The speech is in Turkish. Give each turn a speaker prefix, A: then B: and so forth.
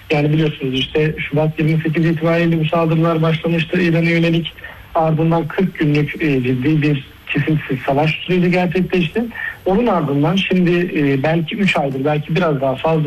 A: Yani biliyorsunuz işte Şubat 28 itibariyle bu saldırılar başlamıştı İran'a yönelik. Ardından 40 günlük ciddi bir kesintisiz savaş süreci gerçekleşti. Onun ardından şimdi belki 3 aydır, belki biraz daha fazla